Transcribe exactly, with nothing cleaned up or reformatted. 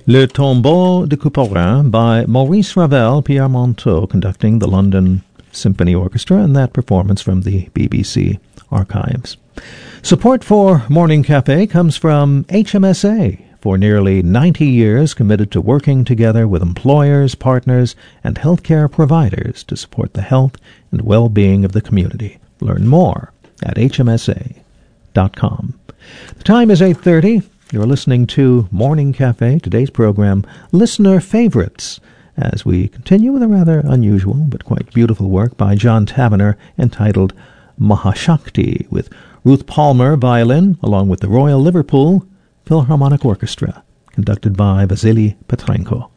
Le Tombeau de Couperin by Maurice Ravel, Pierre Monteux conducting the London Symphony Orchestra, and that performance from the B B C archives. Support for Morning Cafe comes from H M S A, for nearly ninety years committed to working together with employers, partners, and healthcare providers to support the health and well-being of the community. Learn more at H M S A dot com. The time is eight thirty. You're listening to Morning Cafe, today's program, Listener Favorites, as we continue with a rather unusual but quite beautiful work by John Tavener entitled Mahashakti, with Ruth Palmer violin, along with the Royal Liverpool Philharmonic Orchestra, conducted by Vasily Petrenko.